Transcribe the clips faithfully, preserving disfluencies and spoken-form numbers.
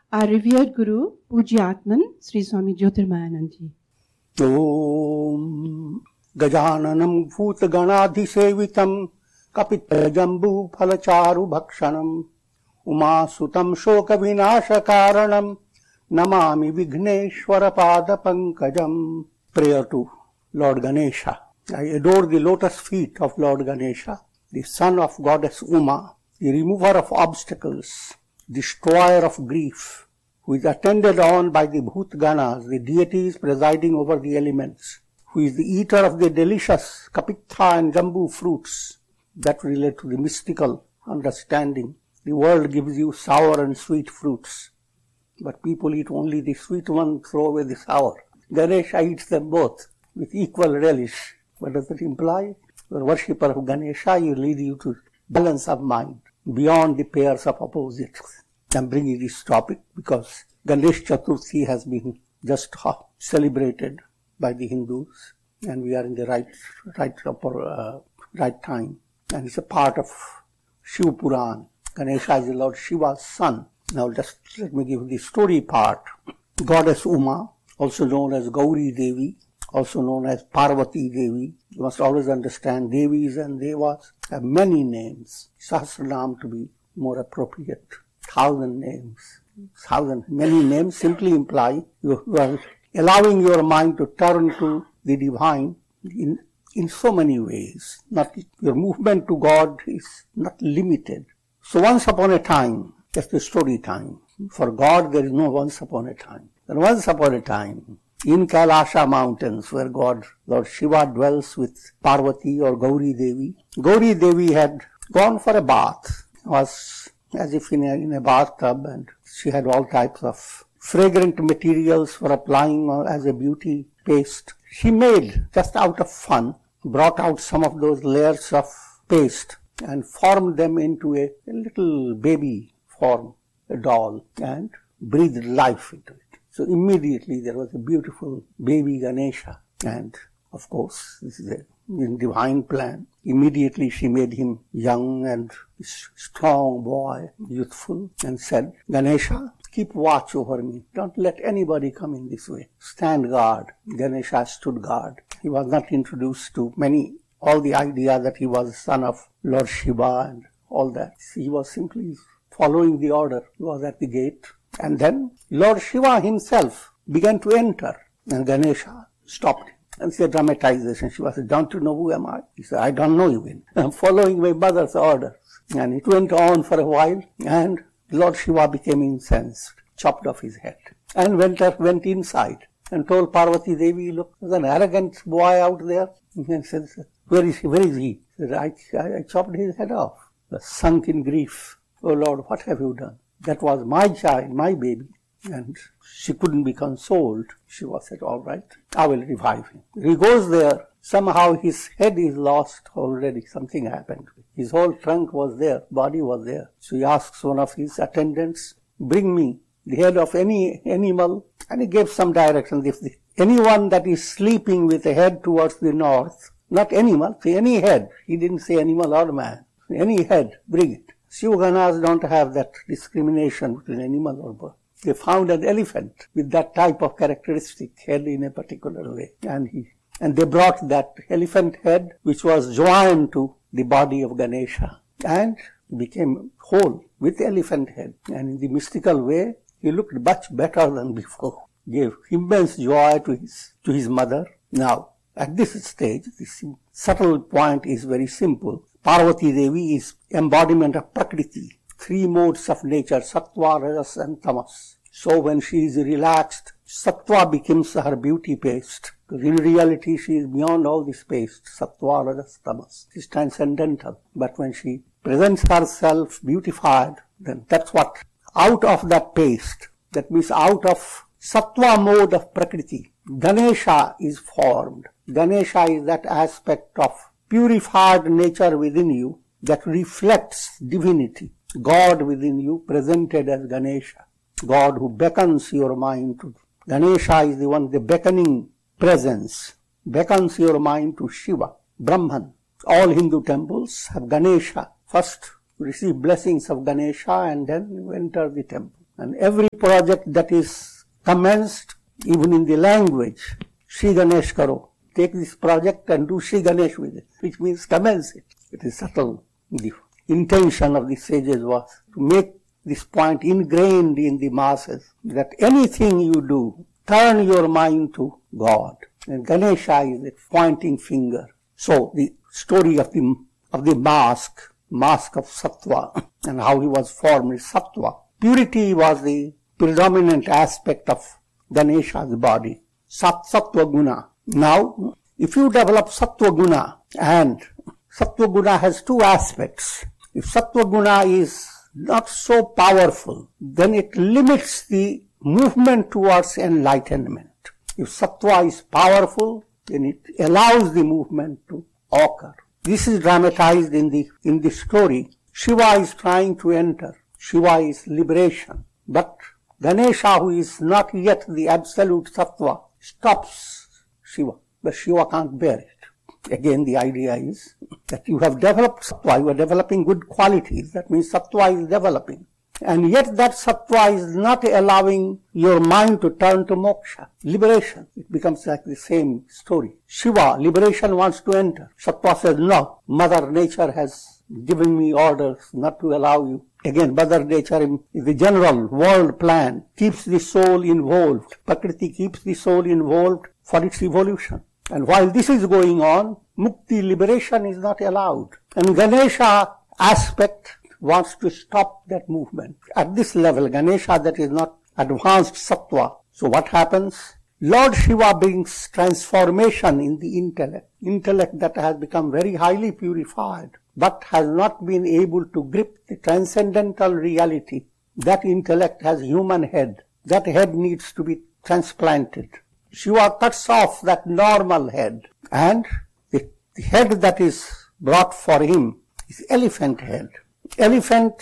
Our revered Guru, Pujyatman, Sri Swami Jyotirmayanand Ji. Om Gajananam Bhutganadhisevitam Kapitjambu Phalacharu Bhakshanam Uma Sutam Shoka Vinashakaranam Namami Vigneshwara Pada Pankajam. Prayer to Lord Ganesha. I adore the lotus feet of Lord Ganesha, the son of Goddess Uma, the remover of obstacles, destroyer of grief, who is attended on by the Bhutganas, the deities presiding over the elements, who is the eater of the delicious kapitha and jambu fruits that relate to the mystical understanding. The world gives you sour and sweet fruits, but people eat only the sweet one, throw away the sour. Ganesha eats them both with equal relish. What does it imply? The worshipper of Ganesha will lead you to balance of mind, beyond the pairs of opposites. I'm bringing this topic because Ganesh Chaturthi has been just celebrated by the Hindus, and we are in the right, right, uh, right time. And it's a part of Shiv Puran. Ganesha is the Lord Shiva's son. Now just let me give the story part. Goddess Uma, also known as Gauri Devi, also known as Parvati Devi. You must always understand Devis and Devas have many names. Sahasranam to be more appropriate. Thousand names. Thousand, many names simply imply you are allowing your mind to turn to the divine in, in so many ways. Not, your movement to God is not limited. So once upon a time, that's the story time. For God there is no once upon a time. And once upon a time, in Kailasha mountains where God, Lord Shiva dwells with Parvati or Gauri Devi, Gauri Devi had gone for a bath, was as if in a, in a bathtub, and she had all types of fragrant materials for applying as a beauty paste. She made, just out of fun, brought out some of those layers of paste and formed them into a, a little baby form, a doll, and breathed life into it. So immediately there was a beautiful baby Ganesha, and of course this is a divine plan. Immediately she made him young and strong boy, youthful, and said, Ganesha, keep watch over me. Don't let anybody come in this way. Stand guard. Ganesha stood guard. He was not introduced to many, all the idea that he was son of Lord Shiva and all that. He was simply following the order. He was at the gate. And then Lord Shiva himself began to enter, and Ganesha stopped him. And said, dramatization. Shiva said, don't you know who am I? He said, I don't know you. In. I'm following my mother's orders. And it went on for a while, and Lord Shiva became incensed, chopped off his head, and went went inside and told Parvati Devi, look, there's an arrogant boy out there. And said, where is he? Where is he? He said, I, I, I chopped his head off. He was sunk in grief. Oh Lord, what have you done? That was my child, my baby. And she couldn't be consoled. She was said, all right, I will revive him. He goes there. Somehow his head is lost already. Something happened. His whole trunk was there, body was there. So he asks one of his attendants, bring me the head of any animal. And he gave some directions. If the, anyone that is sleeping with a head towards the north, not animal, say any head. He didn't say animal or man. Any head, bring it. Shivaganas don't have that discrimination between animal or bird. They found an elephant with that type of characteristic head in a particular way. And he, and they brought that elephant head, which was joined to the body of Ganesha, and became whole with elephant head. And in the mystical way, he looked much better than before. Gave immense joy to his, to his mother. Now, at this stage, this subtle point is very simple. Parvati Devi is embodiment of Prakriti. Three modes of nature, Sattva, Rajas and Tamas. So when she is relaxed, Sattva becomes her beauty paste. Because in reality she is beyond all this paste, Sattva, Rajas, Tamas. She is transcendental. But when she presents herself beautified, then that's what, out of that paste, that means out of Sattva mode of Prakriti, Ganesha is formed. Ganesha is that aspect of purified nature within you that reflects divinity. God within you presented as Ganesha. God who beckons your mind to. Ganesha is the one, the beckoning presence, beckons your mind to Shiva, Brahman. All Hindu temples have Ganesha. First receive blessings of Ganesha and then you enter the temple. And every project that is commenced, even in the language, Shri Ganesh Karo. Take this project and do Shri Ganesh with it, which means commence it. It is subtle. The intention of the sages was to make this point ingrained in the masses, that anything you do, turn your mind to God. And Ganesha is the pointing finger. So the story of the of the mask, mask of Sattva, and how he was formed is Sattva. Purity was the predominant aspect of Ganesha's body. Sat Sattva Guna. Now, if you develop Sattva Guna, and Sattva Guna has two aspects. If Sattva Guna is not so powerful, then it limits the movement towards enlightenment. If Sattva is powerful, then it allows the movement to occur. This is dramatized in the in the story. Shiva is trying to enter. Shiva is liberation. But Ganesha, who is not yet the absolute Sattva, stops Shiva. But Shiva can't bear it. Again, the idea is that you have developed Sattva, you are developing good qualities. That means Sattva is developing. And yet that Sattva is not allowing your mind to turn to moksha, liberation. It becomes like the same story. Shiva, liberation, wants to enter. Sattva says, no, Mother Nature has given me orders not to allow you. Again, Mother Nature in the general world plan keeps the soul involved. Prakriti keeps the soul involved for its evolution. And while this is going on, mukti, liberation, is not allowed. And Ganesha aspect wants to stop that movement. At this level, Ganesha, that is not advanced Sattva. So what happens? Lord Shiva brings transformation in the intellect. Intellect that has become very highly purified, but has not been able to grip the transcendental reality. That intellect has human head. That head needs to be transplanted. Shiva cuts off that normal head, and the, the head that is brought for him is elephant head. Elephant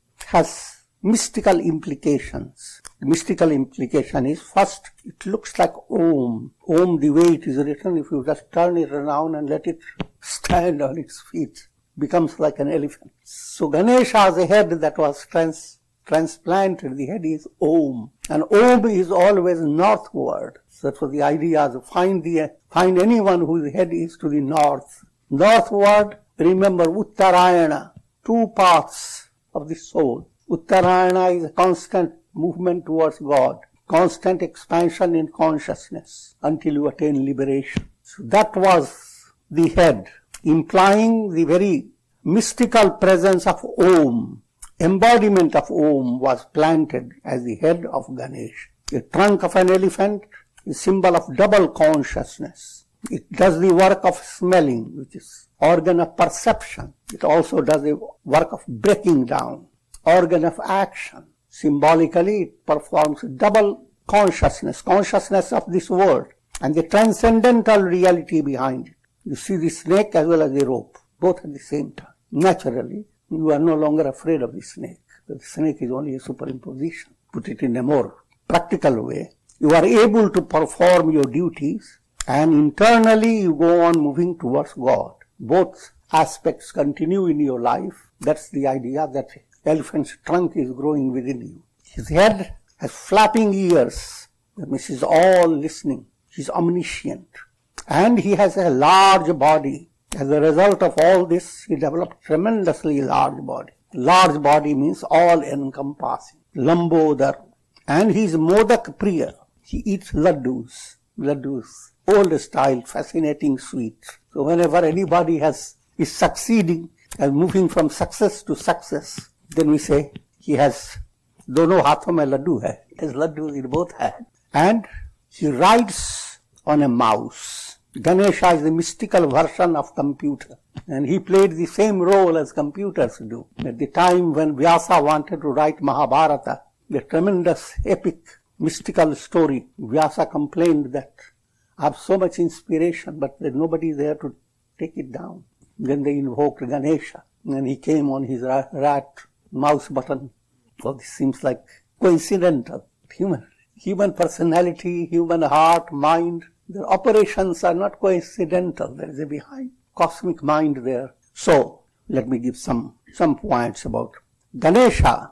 has mystical implications. The mystical implication is, first, it looks like Om. Om, the way it is written, if you just turn it around and let it stand on its feet, becomes like an elephant. So Ganesha has a head that was trans, transplanted. The head is Om. And Om is always northward. So that was the idea, to find, the, find anyone whose head is to the north. Northward, remember Uttarayana. Two paths of the soul. Uttarayana is a constant movement towards God, constant expansion in consciousness until you attain liberation. So that was the head, implying the very mystical presence of Om. Embodiment of Om was planted as the head of Ganesh. The trunk of an elephant is symbol of double consciousness. It does the work of smelling, which is organ of perception. It also does the work of breaking down, organ of action. Symbolically, it performs double consciousness, consciousness of this world and the transcendental reality behind it. You see the snake as well as the rope, both at the same time. Naturally, you are no longer afraid of the snake. The snake is only a superimposition. Put it in a more practical way. You are able to perform your duties, and internally you go on moving towards God. Both aspects continue in your life. That's the idea, that elephant's trunk is growing within you. His head has flapping ears. That means he's all listening. He's omniscient. And he has a large body. As a result of all this, he developed tremendously large body. Large body means all encompassing. Lambodar. And he is Modak Priya. He eats laddus. Laddus. Old style, fascinating sweets. So whenever anybody has is succeeding and moving from success to success, then we say he has dono haathon mein laddu hai. He has laddus in both hands. And he rides on a mouse. Ganesha is the mystical version of computer. And he played the same role as computers do. At the time when Vyasa wanted to write Mahabharata, the tremendous epic mystical story, Vyasa complained that I have so much inspiration, but there's nobody there to take it down. Then they invoked Ganesha, and he came on his rat, rat mouse button. Well, this seems like coincidental. Human, human personality, human heart, mind, their operations are not coincidental. There is a behind cosmic mind there. So, let me give some, some points about Ganesha.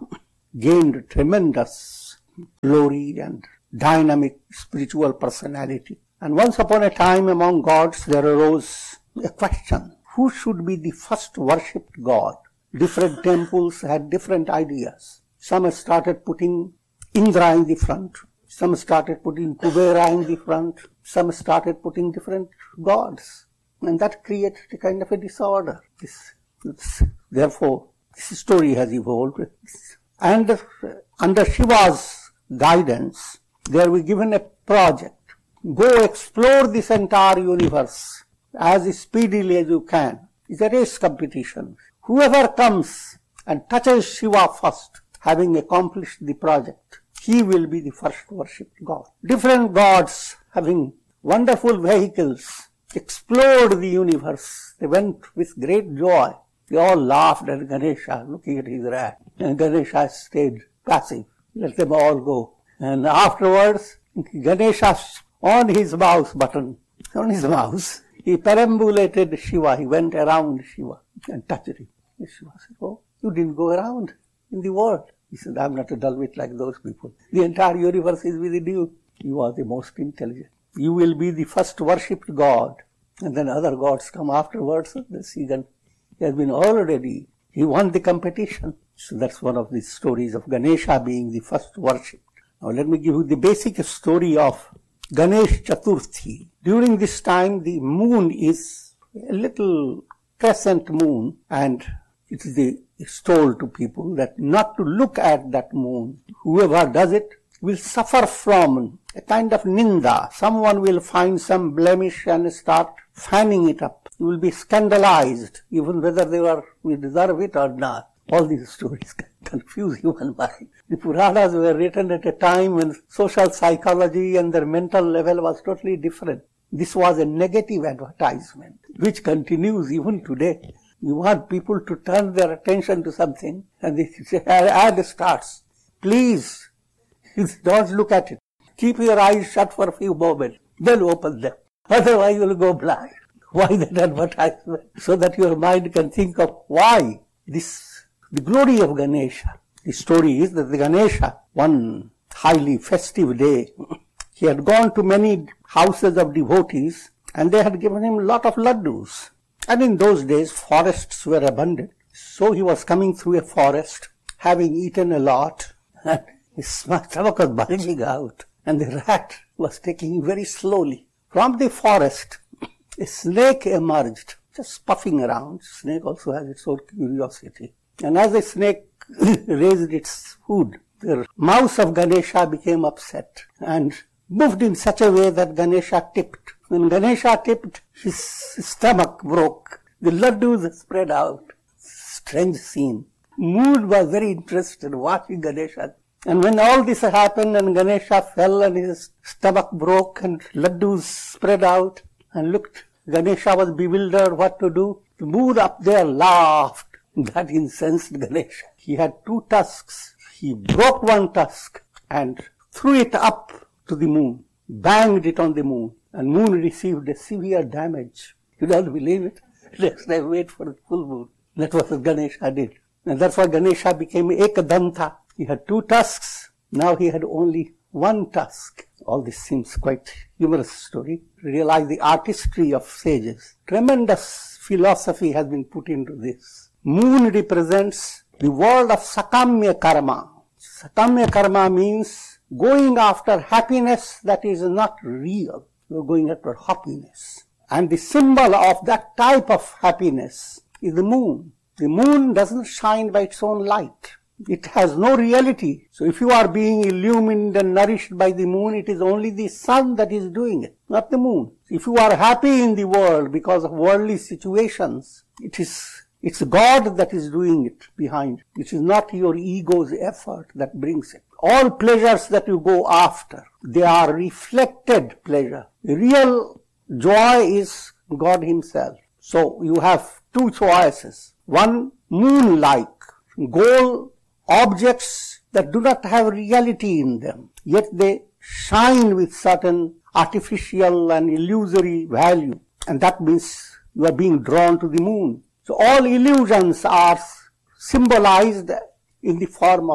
gained tremendous glory and dynamic spiritual personality. And once upon a time among gods there arose a question: who should be the first worshipped god? Different temples had different ideas. Some started putting Indra in the front. Some started putting Kubera in the front. Some started putting different gods. And that created a kind of a disorder. This, this, therefore, this story has evolved. And uh, under Shiva's guidance, they were given a project. Go explore this entire universe as speedily as you can. It's a race competition. Whoever comes and touches Shiva first, having accomplished the project, he will be the first worshipped god. Different gods, having wonderful vehicles, explored the universe. They went with great joy. They all laughed at Ganesha, looking at his rat. And Ganesha stayed passive. Let them all go. And afterwards, Ganesha, on his mouse button, on his mouse, he perambulated Shiva. He went around Shiva and touched him. Shiva said, oh, you didn't go around in the world. He said, I'm not a dullwit like those people. The entire universe is within you. You are the most intelligent. You will be the first worshipped god. And then other gods come afterwards. The Sigan, he has been already, he won the competition. So that's one of the stories of Ganesha being the first worshipped. Now let me give you the basic story of Ganesh Chaturthi. During this time, the moon is a little crescent moon, and it is, the, it's told to people that not to look at that moon. Whoever does it will suffer from a kind of ninda. Someone will find some blemish and start fanning it up. You will be scandalized, even whether they are, we deserve it or not. All these stories confuse human mind. The Puranas were written at a time when social psychology and their mental level was totally different. This was a negative advertisement, which continues even today. You want people to turn their attention to something, and the ad starts. Please, don't look at it. Keep your eyes shut for a few moments, then open them. Otherwise you will go blind. Why that advertisement? So that your mind can think of why this. The glory of Ganesha. The story is that the Ganesha, one highly festive day, he had gone to many houses of devotees and they had given him a lot of laddus. And in those days, forests were abundant. So he was coming through a forest, having eaten a lot, and his stomach was bulging out. And the rat was taking him very slowly. From the forest, a snake emerged, just puffing around. Snake also has its own curiosity. And as the snake raised its food, the mouse of Ganesha became upset and moved in such a way that Ganesha tipped. When Ganesha tipped, his stomach broke. The laddus spread out. Strange scene. Moon was very interested watching Ganesha. And when all this happened and Ganesha fell and his stomach broke and laddus spread out and looked, Ganesha was bewildered what to do. The moon up there laughed. That incensed Ganesha. He had two tusks. He broke one tusk and threw it up to the moon, banged it on the moon, and moon received a severe damage. You don't believe it? Let's wait for the full moon. That was what Ganesha did. And that's why Ganesha became Ekadanta. He had two tusks. Now he had only one tusk. All this seems quite humorous story. Realize the artistry of sages. Tremendous philosophy has been put into this. Moon represents the world of Sakamya Karma. Sakamya Karma means going after happiness that is not real. You're going after happiness. And the symbol of that type of happiness is the moon. The moon doesn't shine by its own light. It has no reality. So if you are being illumined and nourished by the moon, it is only the sun that is doing it, not the moon. If you are happy in the world because of worldly situations, it is It's God that is doing it behind. It is not your ego's effort that brings it. All pleasures that you go after, they are reflected pleasure. Real joy is God Himself. So you have two choices. One, moon-like, goal, objects that do not have reality in them, yet they shine with certain artificial and illusory value. And that means you are being drawn to the moon. So all illusions are symbolized in the form of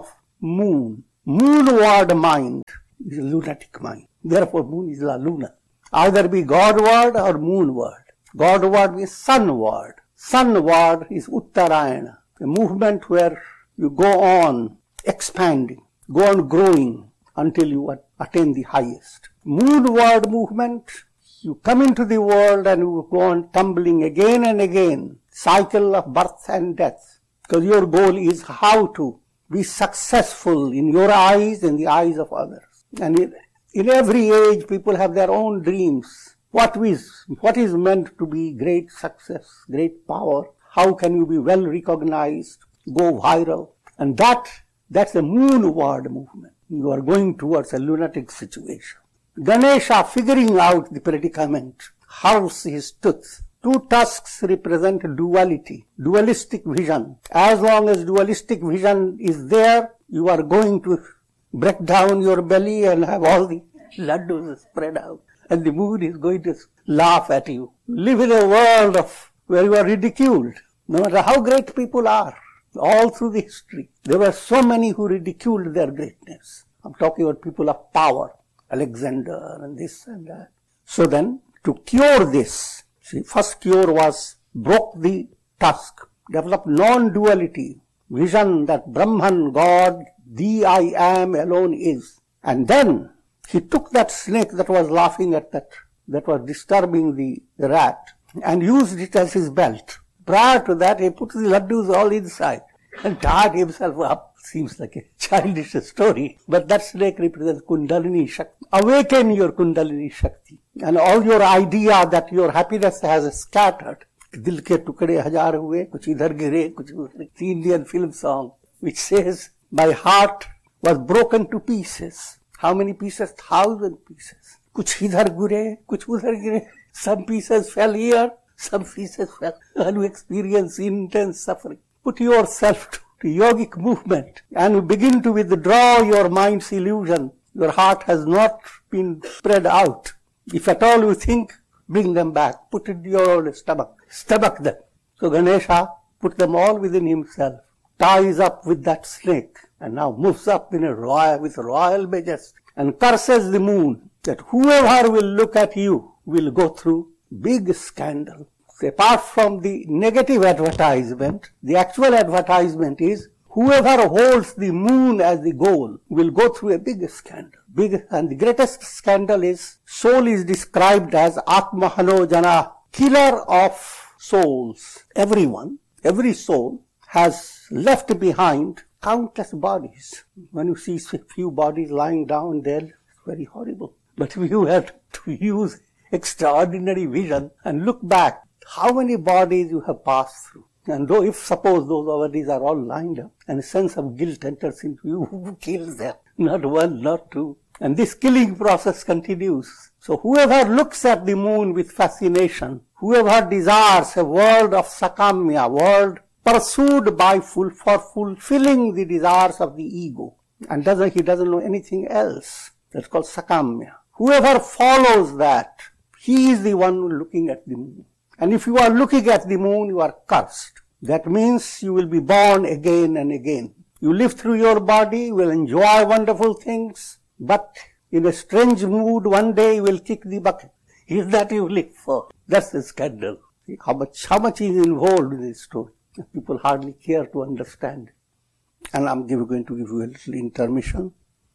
moon. Moonward mind is a lunatic mind. Therefore, moon is la luna. Either be Godward or moonward. Godward means sunward. Sunward is Uttarayana, a movement where you go on expanding, go on growing until you attain the highest. Moonward movement, you come into the world and you go on tumbling again and again, cycle of birth and death, because your goal is how to be successful in your eyes and the eyes of others. And in, in every age, people have their own dreams. What is, what is meant to be great success, great power? How can you be well recognized, go viral? And that, that's a moonward movement. You are going towards a lunatic situation. Ganesha, figuring out the predicament, hurls his tooth. Two tusks represent duality, dualistic vision. As long as dualistic vision is there, you are going to break down your belly and have all the laddus spread out. And the moon is going to laugh at you. You live in a world of where you are ridiculed. No matter how great people are, all through the history, there were so many who ridiculed their greatness. I'm talking about people of power, Alexander and this and that. So then, to cure this, see, first cure was broke the tusk, develop non-duality, vision that Brahman, God, the I am alone is. And then he took that snake that was laughing at that, that was disturbing the, the rat, and used it as his belt. Prior to that, he put the laddus all inside and tied himself up. Seems like a childish story, but that snake represents Kundalini Shakti. Awaken your Kundalini Shakti, and all your idea that your happiness has scattered. Dil ke tukde hajar hue, kuch idhar gire, kuch udhar. The Indian film song, which says, my heart was broken to pieces. How many pieces? Thousand pieces. Kuch idhar gire, kuch udhar gire. Some pieces fell here, some pieces fell. And you experience intense suffering. Put yourself to yogic movement and begin to withdraw your mind's illusion. Your heart has not been spread out. If at all you think, bring them back. Put it in your stomach. Stomach them. So Ganesha put them all within himself, ties up with that snake, and now moves up in a royal, with royal majesty, and curses the moon that whoever will look at you will go through big scandal. So apart from the negative advertisement, the actual advertisement is whoever holds the moon as the goal will go through a big scandal. Big, and the greatest scandal is, soul is described as Atmahano Jana, killer of souls. Everyone, every soul has left behind countless bodies. When you see a few bodies lying down there, it's very horrible. But if you have to use extraordinary vision and look back, how many bodies you have passed through. And though if suppose those bodies are all lined up and a sense of guilt enters into you, who kills them? Not one, not two. And this killing process continues. So whoever looks at the moon with fascination, whoever desires a world of sakamya, world pursued by full, for fulfilling the desires of the ego, and doesn't, he doesn't know anything else, that's called sakamya. Whoever follows that, he is the one looking at the moon. And if you are looking at the moon, you are cursed. That means you will be born again and again. You live through your body, you will enjoy wonderful things, but in a strange mood, one day you will kick the bucket. Is that you live for? That's the scandal. See how much, how much is involved in this story. People hardly care to understand. And I'm give, going to give you a little intermission.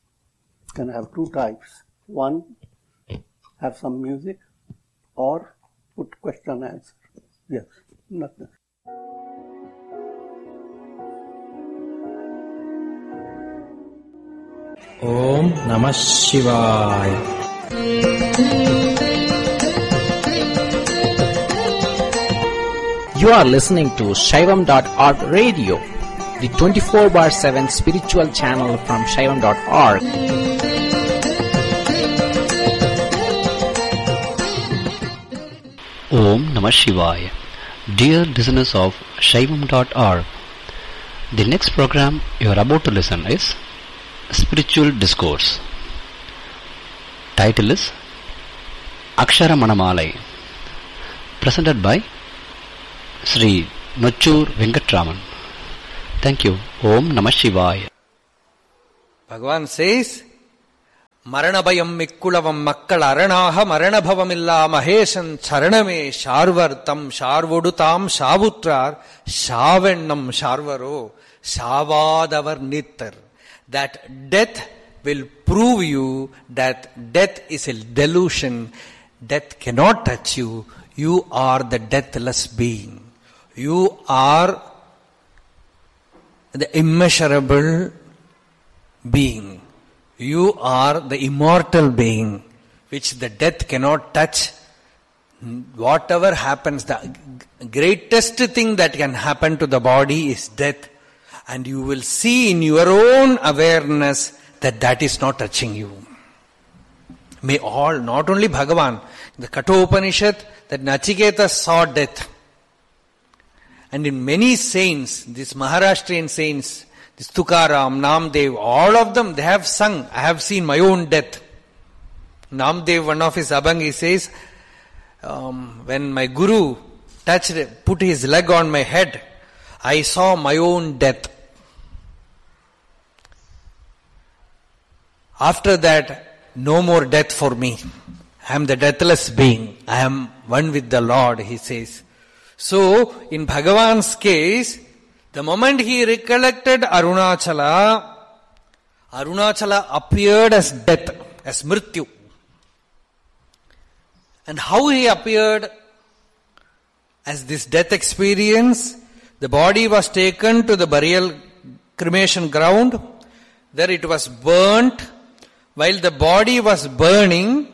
Can have two types. One, have some music, or put question answer. Yes, nothing. Om Namah Shivaya. You are listening to Shaivam dot org radio, the twenty-four bar seven spiritual channel from Shaivam dot org. Om Namah Shivaya. Dear listeners of Shaivam dot org, the next program you are about to listen is Spiritual Discourse. Title is Akshara Manamalai, presented by Sri Nochur Venkatraman. Thank you. Om Namah Shivaya. Bhagavan says, Maranabhayam Mikkulavam Makkal Aranaha Maranabhavamilla Maheshan Charaname Sharvartam Sharvodutam Shavutrar Shavennam Sharvaro Shavadavar Nittar. That death will prove you that death is a delusion. Death cannot touch you. You are the deathless being. You are the immeasurable being. You are the immortal being which the death cannot touch. Whatever happens, the greatest thing that can happen to the body is death. And you will see in your own awareness that that is not touching you. May all, not only Bhagavan, the Kathopanishad, that Nachiketa saw death. And in many saints, these Maharashtrian saints, this Tukaram, Namdev, all of them, they have sung, I have seen my own death. Namdev, one of his Abhangi says, um, when my Guru touched, put his leg on my head, I saw my own death. After that, no more death for me. I am the deathless being. I am one with the Lord, he says. So, in Bhagavan's case, the moment he recollected Arunachala, Arunachala appeared as death, as Mrityu. And how he appeared as this death experience, the body was taken to the burial cremation ground. There it was burnt. While the body was burning,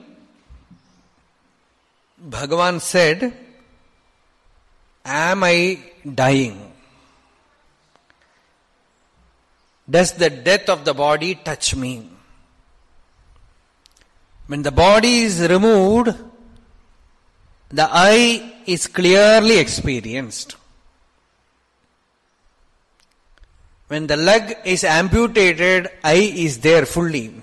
Bhagavan said, am I dying? Does the death of the body touch me? When the body is removed, the I is clearly experienced. When the leg is amputated, I is there fully.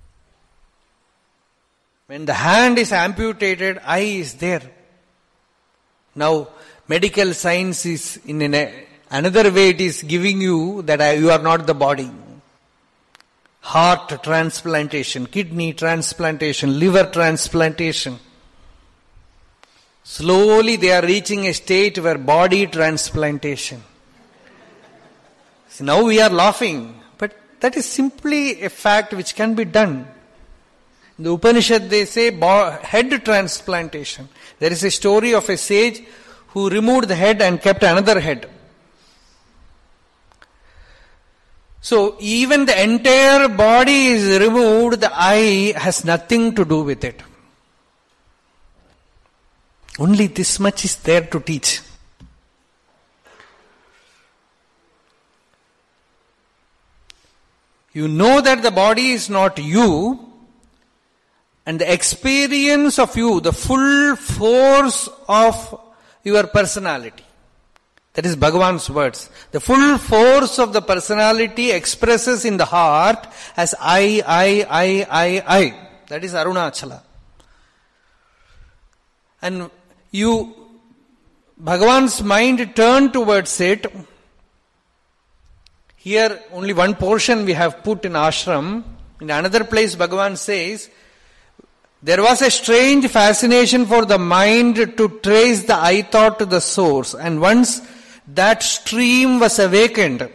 When the hand is amputated, I is there. Now, medical science is in an, another way it is giving you that I, you are not the body. Heart transplantation, kidney transplantation, liver transplantation. Slowly they are reaching a state where body transplantation. So now we are laughing, but that is simply a fact which can be done. In the Upanishad they say head transplantation. There is a story of a sage who removed the head and kept another head. So even the entire body is removed, the I has nothing to do with it. Only this much is there to teach. You know that the body is not you, and the experience of you, the full force of your personality. That is Bhagavan's words. The full force of the personality expresses in the heart as I, I, I, I, I. That is Arunachala. And you, Bhagavan's mind turned towards it. Here only one portion we have put in ashram. In another place Bhagavan says, there was a strange fascination for the mind to trace the I thought to the source. And once that stream was awakened,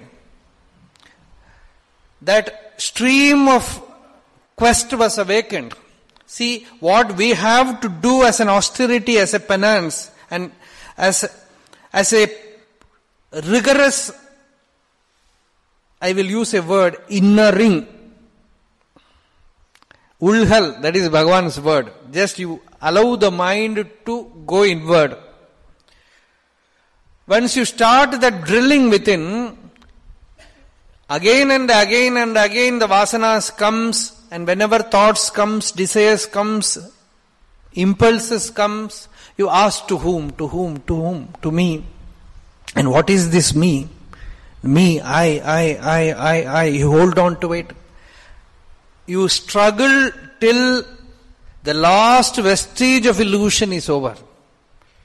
that stream of quest was awakened. See, what we have to do as an austerity, as a penance, and as, as a rigorous, I will use a word, innering. Ulhal, that is Bhagavan's word. Just you allow the mind to go inward. Once you start that drilling within, again and again and again the vasanas comes, and whenever thoughts comes, desires comes, impulses comes, you ask to whom, to whom, to whom, to me. And what is this me? Me, I, I, I, I, I. You hold on to it. You struggle till the last vestige of illusion is over.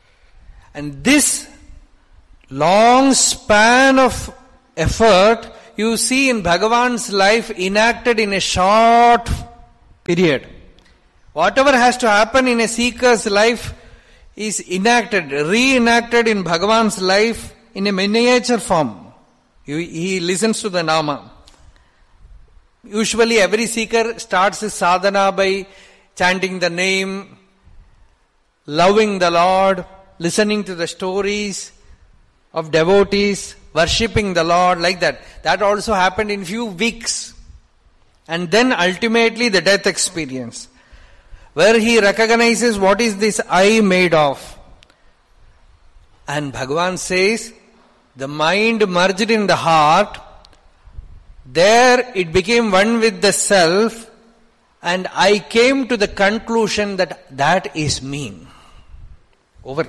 And this long span of effort you see in Bhagavan's life enacted in a short period. Whatever has to happen in a seeker's life is enacted, reenacted in Bhagavan's life in a miniature form. He, he listens to the Nama. Usually every seeker starts his sadhana by chanting the name, loving the Lord, listening to the stories of devotees, worshipping the Lord, like that. That also happened in few weeks. And then ultimately the death experience, where he recognizes what is this I made of. And Bhagavan says, the mind merged in the heart, there it became one with the self, and I came to the conclusion that that is me. Over.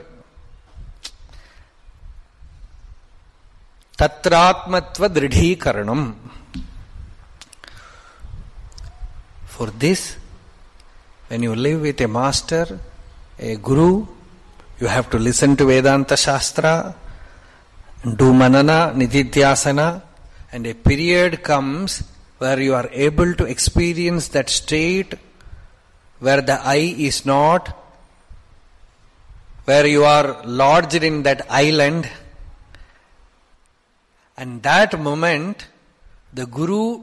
Tatratmatva dridhikaranam. For this, when you live with a master, a guru, you have to listen to Vedanta Shastra, do manana, nididhyasana, and a period comes where you are able to experience that state where the I is not, where you are lodged in that island. And that moment, the Guru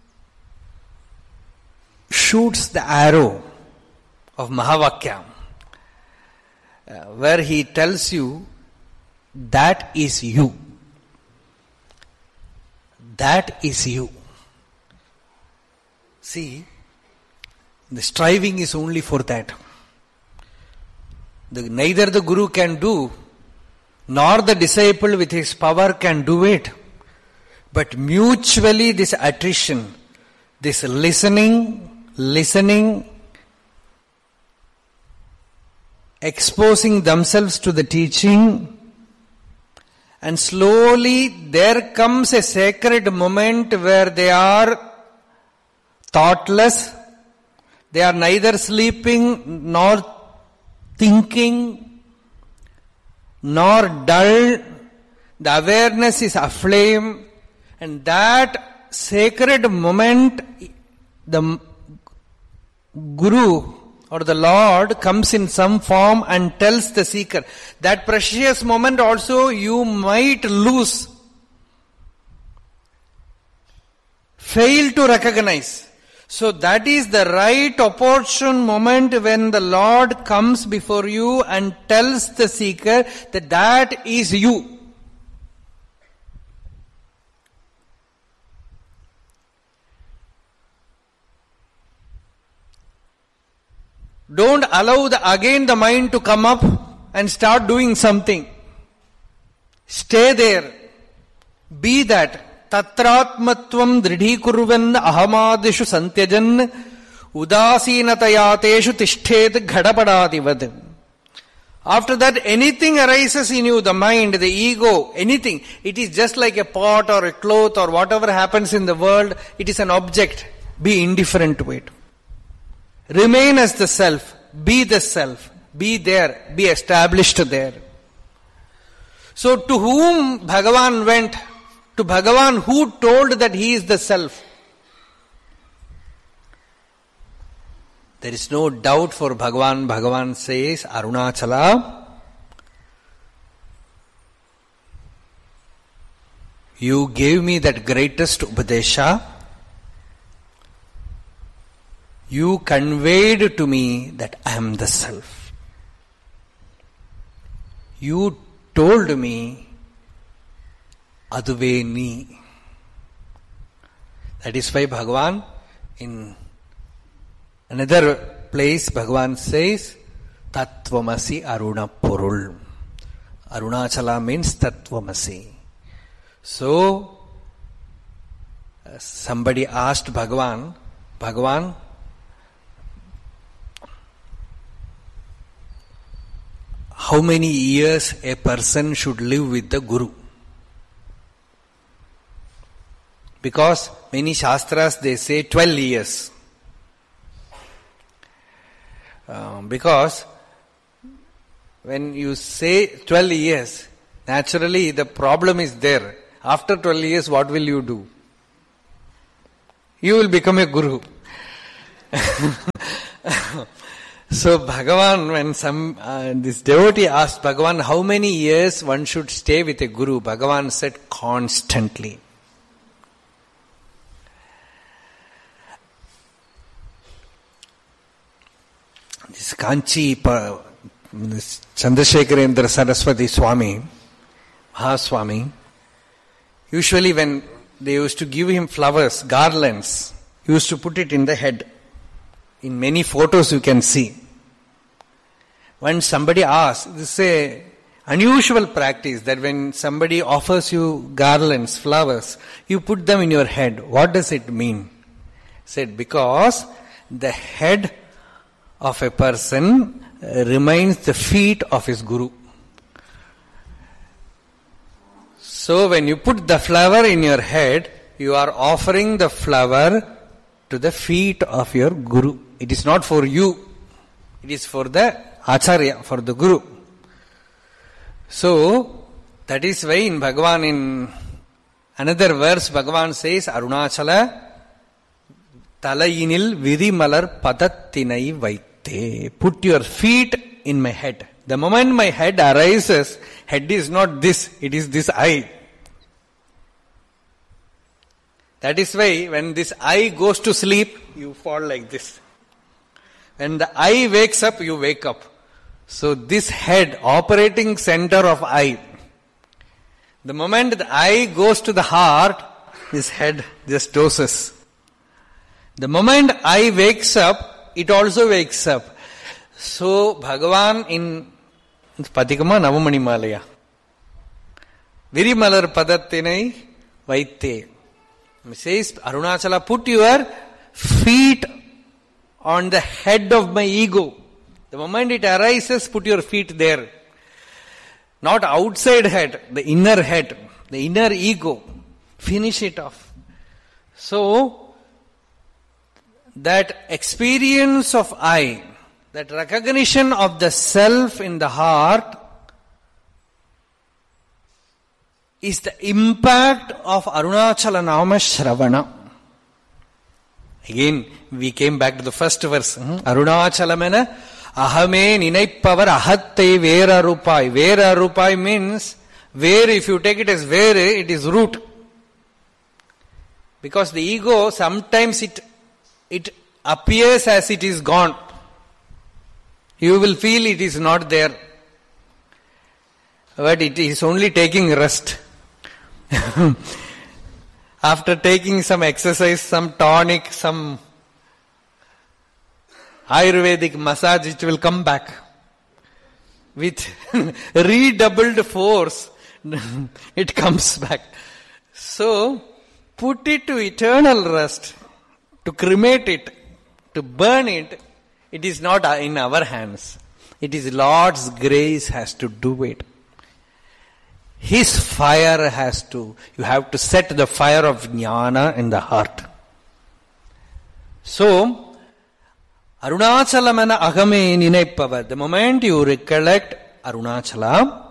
shoots the arrow of Mahavakya, uh, where he tells you, that is you. That is you. See, the striving is only for that. The, neither the Guru can do, nor the disciple with his power can do it. But mutually this attrition, this listening, listening, exposing themselves to the teaching, and slowly there comes a sacred moment where they are thoughtless, they are neither sleeping nor thinking nor dull, the awareness is aflame, and that sacred moment the Guru or the Lord comes in some form and tells the seeker. That precious moment also you might lose, fail to recognize. So that is the right opportune moment when the Lord comes before you and tells the seeker that that is you. Don't allow the, again the mind to come up and start doing something. Stay there. Be that. Tatratmatvam dridhikurvan ahamadishu santyajan udasinatayateshu tishthed ghadapadadivad. After that, anything arises in you, the mind, the ego, anything, it is just like a pot or a cloth or whatever happens in the world, it is an object. Be indifferent to it. Remain as the self. Be the self. Be there. Be established there. So to whom Bhagavan went? To Bhagavan who told that he is the self. There is no doubt for Bhagavan. Bhagavan says, Arunachala, you gave me that greatest Upadesha. You conveyed to me that I am the self. You told me, Aduve ni. That is why Bhagavan, in another place, Bhagavan says, Tattvamasi Aruna Purul. Arunachala means Tattvamasi. So, somebody asked Bhagavan, Bhagavan, how many years a person should live with the Guru? Because many Shastras, they say twelve years. Uh, because when you say twelve years, naturally the problem is there. After twelve years, what will you do? you will become a guru. So Bhagavan, when some uh, this devotee asked Bhagavan how many years one should stay with a guru, Bhagavan said constantly. This Kanchi, this Chandrasekharendra Saraswati Swami, Mahaswami, usually when they used to give him flowers, garlands, he used to put it in the head. In many photos you can see. When somebody asks, this is a unusual practice that when somebody offers you garlands, flowers, you put them in your head. What does it mean? Said, because the head of a person remains the feet of his guru. So when you put the flower in your head, you are offering the flower to the feet of your guru. It is not for you. It is for the Acharya, for the Guru. So, that is why in Bhagavan, in another verse, Bhagavan says, Arunachala talayinil virimalar padattinai vaite. Put your feet in my head. The moment my head arises, head is not this, it is this eye. That is why when this eye goes to sleep, you fall like this. When the eye wakes up, you wake up. So this head, operating center of eye, the moment the eye goes to the heart, this head just dozes. The moment eye wakes up, it also wakes up. So Bhagavan in Patikama Navamani Malaya, Virimalar Padattinai Vaite, says, Arunachala, put your feet on the head of my ego. The moment it arises, put your feet there. Not outside head, the inner head, the inner ego. Finish it off. So, that experience of I, that recognition of the self in the heart, is the impact of Arunachala Nama Shravana. Again, we came back to the first verse. Arunachalamena ahame ninaipavar ahatte vera rupai. Vera rupai means, where if you take it as where, it is root. Because the ego, sometimes it, it appears as it is gone. You will feel it is not there. But it is only taking rest. After taking some exercise, some tonic, some Ayurvedic massage, it will come back. With redoubled force, it comes back. So, put it to eternal rest, to cremate it, to burn it, it is not in our hands. It is Lord's grace has to do it. His fire has to, you have to set the fire of jnana in the heart. So, Arunachalamana agame ninaippava. The moment you recollect Arunachala,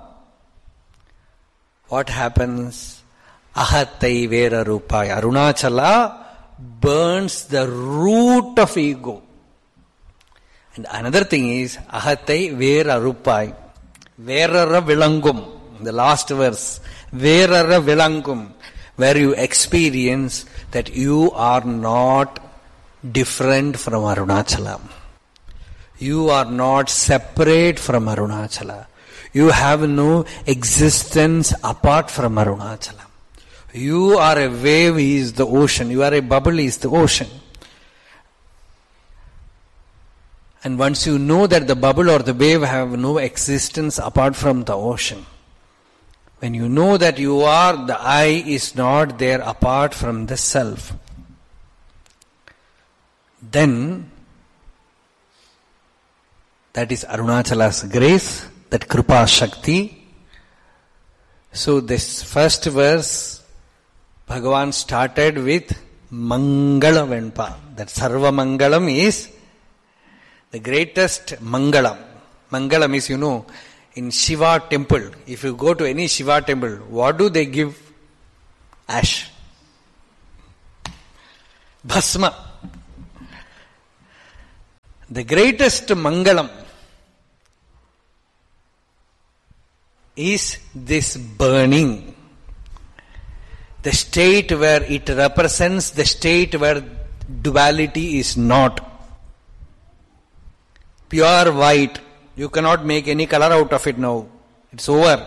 what happens? Ahattai vera rupai. Arunachala burns the root of ego. And another thing is, Ahattai vera rupai. Verara vilangum. The last verse, Verara Vilangum, where you experience that you are not different from Arunachala. You are not separate from Arunachala. You have no existence apart from Arunachala. You are a wave, he is the ocean. You are a bubble, he is the ocean. And once you know that the bubble or the wave have no existence apart from the ocean, when you know that you are, the I is not there apart from the self, then that is Arunachala's grace, that Kripa Shakti. So this first verse, Bhagavan started with Mangala Venpa. That Sarva Mangalam is the greatest Mangalam. Mangalam is, you know, in Shiva temple, if you go to any Shiva temple, what do they give? Ash. Bhasma. The greatest Mangalam is this burning. The state where it represents the state where duality is not. Pure white. You cannot make any color out of it now. It's over.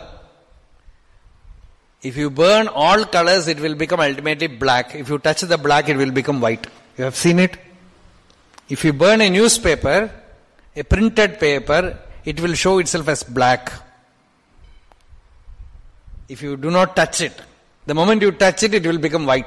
If you burn all colors, it will become ultimately black. If you touch the black, it will become white. You have seen it? If you burn a newspaper, a printed paper, it will show itself as black. If you do not touch it, the moment you touch it, it will become white.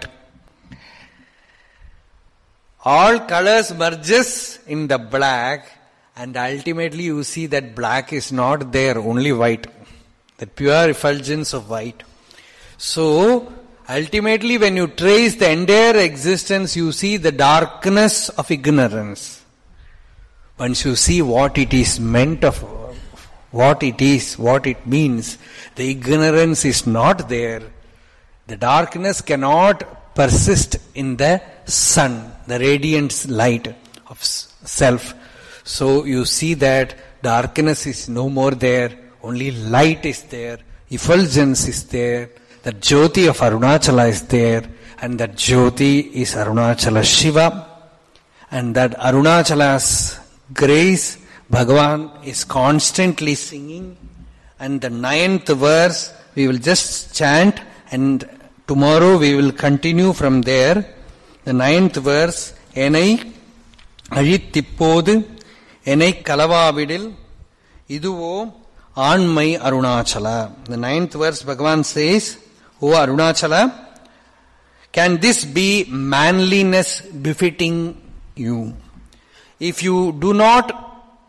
All colors merges in the black, and ultimately you see that black is not there, only white. The pure effulgence of white. So, ultimately when you trace the entire existence, you see the darkness of ignorance. Once you see what it is meant of, what it is, what it means, the ignorance is not there. The darkness cannot persist in the sun, the radiant light of self. So you see that darkness is no more there, only light is there, effulgence is there, the Jyoti of Arunachala is there, and that Jyoti is Arunachala Shiva, and that Arunachala's grace, Bhagavan is constantly singing, and the ninth verse we will just chant, and tomorrow we will continue from there. The ninth verse, Enai Azhitippodu Enai Kalavavidil Iduvo Anmai Arunachala. The ninth verse Bhagavan says, O Arunachala, can this be manliness befitting you? If you do not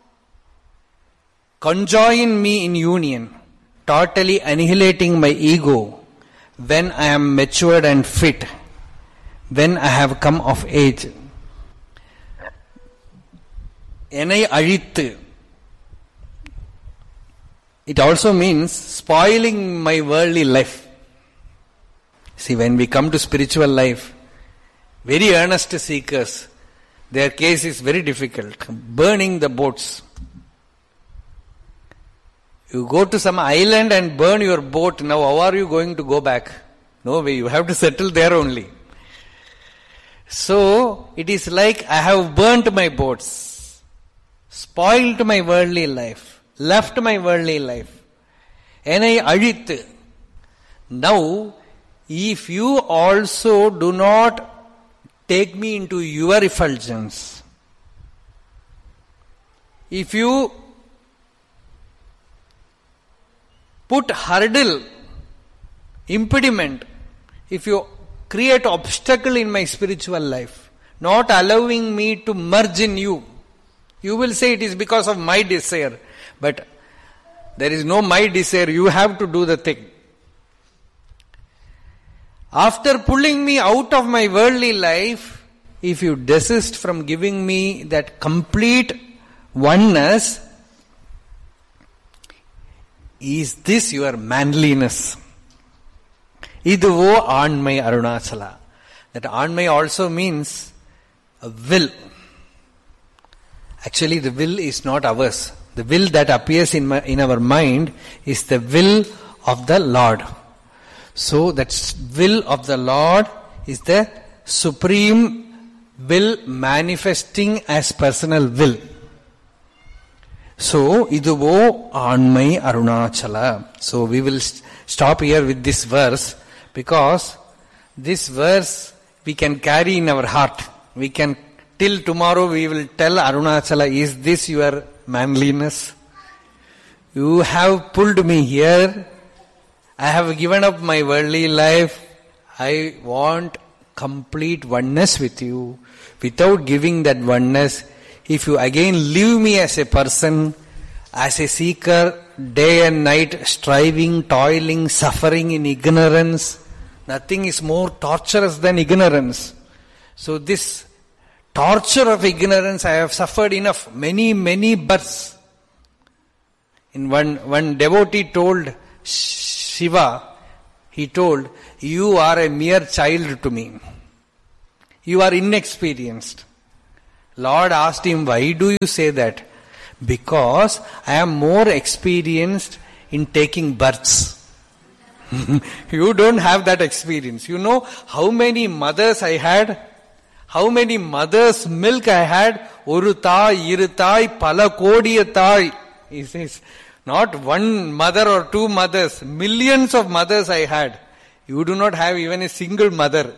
conjoin me in union, totally annihilating my ego, when I am matured and fit, when I have come of age. Enai Azhittu. It also means spoiling my worldly life. See, when we come to spiritual life, very earnest seekers, their case is very difficult. Burning the boats. You go to some island and burn your boat. Now how are you going to go back? No way, you have to settle there only. So, it is like I have burnt my boats, spoiled my worldly life, left my worldly life. Enai Azhittu. Now, if you also do not take me into your effulgence, if you put hurdle, impediment, if you create obstacle in my spiritual life, not allowing me to merge in you, you will say it is because of my desire. But there is no my desire, you have to do the thing. After pulling me out of my worldly life, if you desist from giving me that complete oneness, is this your manliness? Iduvo Anmai Arunachala. That Anmai also means a will. Actually, the will is not ours. The will that appears in my, in our mind is the will of the Lord. So that will of the Lord is the supreme will manifesting as personal will. So, iduvo Anmai Arunachala. So we will st- stop here with this verse, because this verse we can carry in our heart. We can, till tomorrow we will tell Arunachala, is this your manliness? You have pulled me here. I have given up my worldly life. I want complete oneness with you. Without giving that oneness, if you again leave me as a person, as a seeker, day and night, striving, toiling, suffering in ignorance, nothing is more torturous than ignorance. So this torture of ignorance, I have suffered enough, many, many births. In one, one devotee told Shiva, he told, you are a mere child to me. You are inexperienced. Lord asked him, why do you say that? Because I am more experienced in taking births. You don't have that experience. You know how many mothers I had? How many mothers' milk I had? Oru thai, iru thai, pala kodiya thai. He says, not one mother or two mothers, millions of mothers I had. You do not have even a single mother.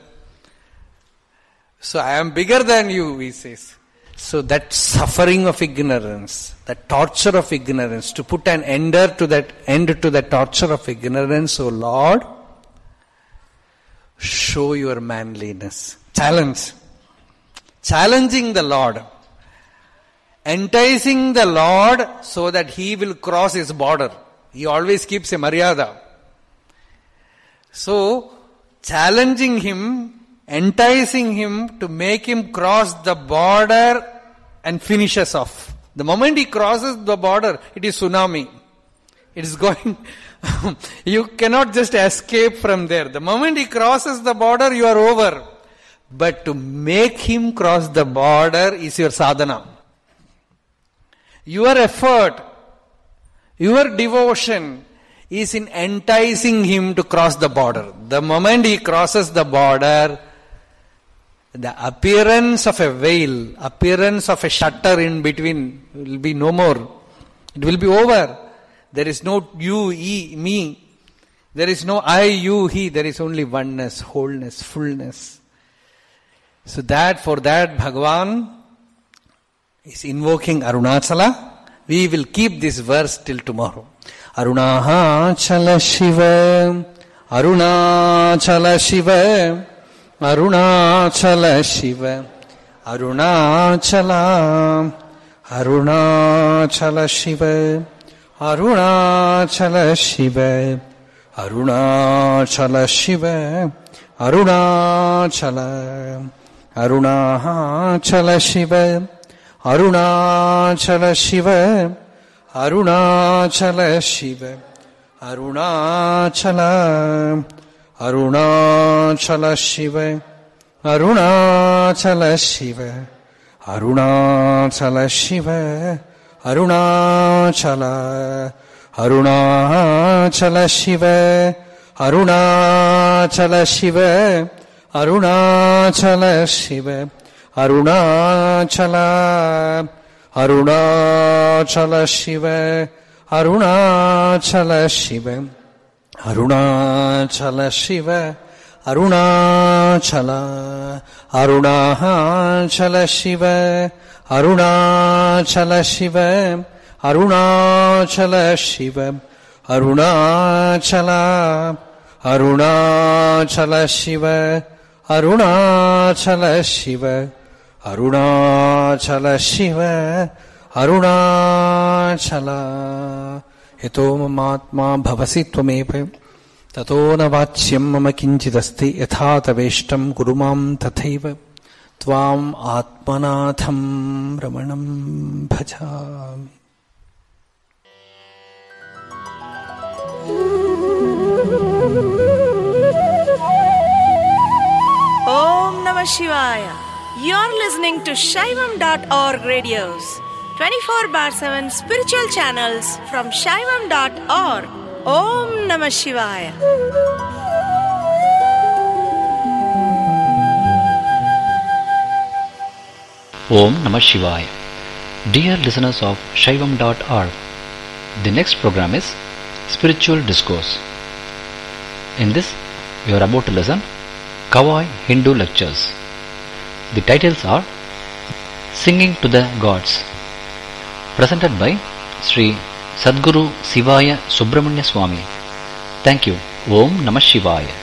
So I am bigger than you, he says. So that suffering of ignorance, that torture of ignorance, to put an ender to that end to that torture of ignorance, O Lord, show your manliness. Challenge. Challenging the Lord. Enticing the Lord so that he will cross his border. He always keeps a maryada. So, challenging him, enticing him to make him cross the border and finish us off. The moment he crosses the border, it is tsunami. It is going, you cannot just escape from there. The moment he crosses the border, you are over. But to make him cross the border is your sadhana. Your effort, your devotion is in enticing him to cross the border. The moment he crosses the border, the appearance of a veil, appearance of a shutter in between will be no more. It will be over. There is no you, he, me. There is no I, you, he. There is only oneness, wholeness, fullness. So that, for that, Bhagavan is invoking Arunachala. We will keep this verse till tomorrow. Arunachala Shiva, Arunachala Shiva, Arunachala Shiva, Arunachala, Arunachala Shiva, Arunachala Shiva, Arunachala Shiva, Arunachala, Arunachala Shiva, Arunachala Shiva, Arunachala Shiva, Arunachala, Arunachala Shiva, Arunachala Shiva, Arunachala Shiva, Arunachala, Arunachala Shiva, Arunachala Shiva, Arunachala Shiva, Arunachala, Arunachala Shiva, Arunachala Shiva, Arunachala Shiva, Arunachala, Arunachala Shiva, Arunachala Shiva, Arunachala Shiva, Arunachala, Arunachala Shiva, Arunachala Shiva, Arunachala Shiva, Arunachala. Yato mamatma bhavasi tvameva tato na vachyam mama kinchidasti yatha taveshtam kurumam tathaiva tvam atmanatham ramanam bhajami. Om Namah Shivaya. You're listening to Shaivam dot org radios, twenty-four bar seven spiritual channels from Shaivam dot org. Om Namah Shivaya. Om Namah Shivaya. Dear listeners of Shaivam dot org, the next program is Spiritual Discourse. In this, you are about to listen Kawai Hindu lectures. The titles are Singing to the Gods, presented by Sri Sadguru Sivaya Subramanya Swami. Thank you. Om Namah Shivaya.